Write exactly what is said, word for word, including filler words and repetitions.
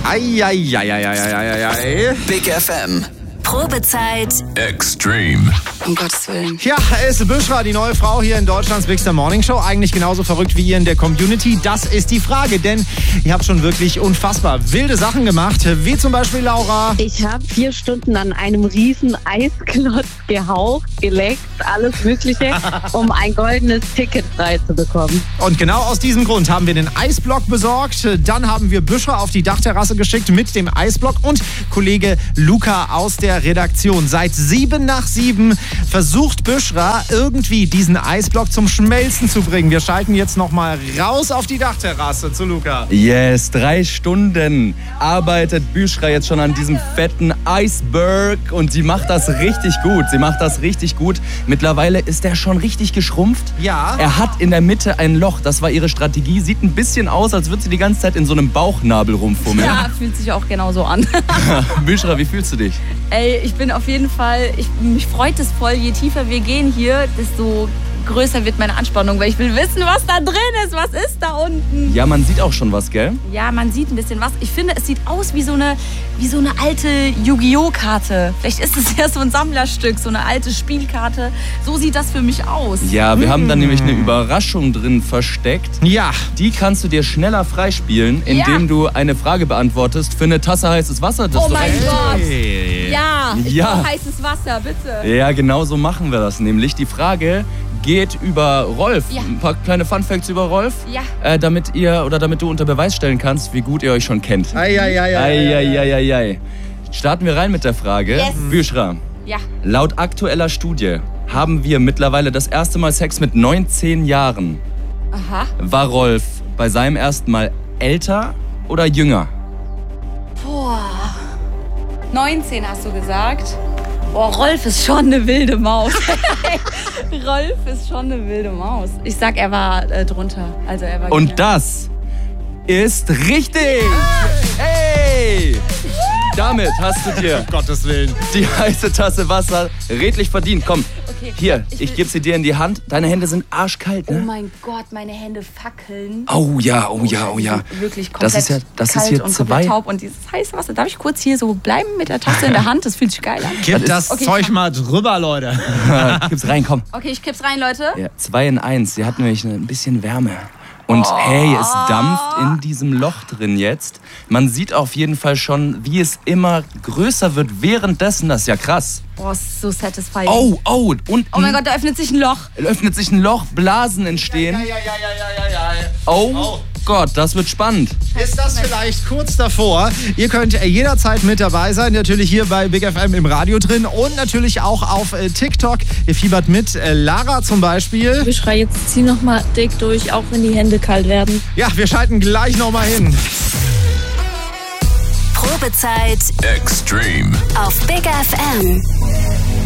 Eieieiei. Big F M. Probezeit Extreme. Um Gottes Willen. Ja, ist Büschra, die neue Frau hier in Deutschlands Big Star Morning Show. Eigentlich genauso verrückt wie ihr in der Community. Das ist die Frage, denn ihr habt schon wirklich unfassbar wilde Sachen gemacht. Wie zum Beispiel Laura. Ich habe vier Stunden an einem riesen Eisklotz gehaucht, geleckt, alles Mögliche, um ein goldenes Ticket frei zu bekommen. Und genau aus diesem Grund haben wir den Eisblock besorgt. Dann haben wir Büschra auf die Dachterrasse geschickt mit dem Eisblock und Kollege Luca aus der Redaktion. Seit sieben nach sieben versucht Büschra irgendwie diesen Eisblock zum Schmelzen zu bringen. Wir schalten jetzt nochmal raus auf die Dachterrasse zu Luca. Yes, drei Stunden arbeitet Büschra jetzt schon an diesem fetten Eisberg und sie macht das richtig gut. Sie macht das richtig gut. Mittlerweile ist er schon richtig geschrumpft. Ja. Er hat in der Mitte ein Loch. Das war ihre Strategie. Sieht ein bisschen aus, als würde sie die ganze Zeit in so einem Bauchnabel rumfummeln. Ja, fühlt sich auch genauso an. Büschra, wie fühlst du dich? Ey, ich bin auf jeden Fall, ich, mich freut es voll, je tiefer wir gehen hier, desto größer wird meine Anspannung, weil ich will wissen, was da drin ist. Was ist da unten? Ja, man sieht auch schon was, gell? Ja, man sieht ein bisschen was. Ich finde, es sieht aus wie so eine, wie so eine alte Yu-Gi-Oh! Karte. Vielleicht ist es ja so ein Sammlerstück, so eine alte Spielkarte. So sieht das für mich aus. Ja, wir haben da nämlich eine Überraschung drin versteckt. Ja. Die kannst du dir schneller freispielen, indem Ja. du eine Frage beantwortest für eine Tasse heißes Wasser. Das Oh du mein rein- Gott. Hey. Ja, ich Ja. brauche heißes Wasser, bitte. Ja, genau so machen wir das nämlich. Die Frage geht über Rolf. Ja. Ein paar kleine Funfacts über Rolf. Ja. Äh, damit ihr oder damit du unter Beweis stellen kannst, wie gut ihr euch schon kennt. Eieieiei. Eieieiei. Starten wir rein mit der Frage. Yes. Büschra, Ja. laut aktueller Studie haben wir mittlerweile das erste Mal Sex mit neunzehn Jahren. Aha. War Rolf bei seinem ersten Mal älter oder jünger? Boah. neunzehn hast du gesagt. Boah, Rolf ist schon eine wilde Maus. Rolf ist schon eine wilde Maus. Ich sag, er war äh, drunter. Also er war Und jünger. das ist richtig! Hey! Damit hast du dir Um Gottes Willen. die heiße Tasse Wasser redlich verdient. Komm, Okay, hier, ich ich will- gebe sie dir in die Hand. Deine Hände sind arschkalt, Oh ne? mein Gott, meine Hände fackeln. Oh ja, oh ja, oh Die ja. sind Wirklich komplett Das ist ja, das ist kalt hier und zwei. komplett taub. Und dieses heiße Wasser. Darf ich kurz hier so bleiben mit der Tasse in der Hand? Das fühlt sich geil an. Gib das Okay, Zeug ich- mal drüber, Leute. Gib's rein, komm. Okay, ich kipp's rein, Leute. Ja, zwei in eins. Sie hat nämlich ein bisschen Wärme. Und Oh. hey, es dampft in diesem Loch drin jetzt. Man sieht auf jeden Fall schon, wie es immer größer wird währenddessen. Das ist ja krass. Boah, ist so satisfying. Oh, oh, unten Oh mein Gott, da öffnet sich ein Loch. öffnet sich ein Loch, Blasen entstehen. Oh Gott, das wird spannend. Ist das vielleicht kurz davor? Ihr könnt jederzeit mit dabei sein, natürlich hier bei Big F M im Radio drin und natürlich auch auf äh, TikTok. Ihr fiebert mit, äh, Lara zum Beispiel. Büschra, jetzt zieh noch mal dick durch, auch wenn die Hände kalt werden. Ja, wir schalten gleich nochmal hin. Probezeit Extreme. auf Big F M.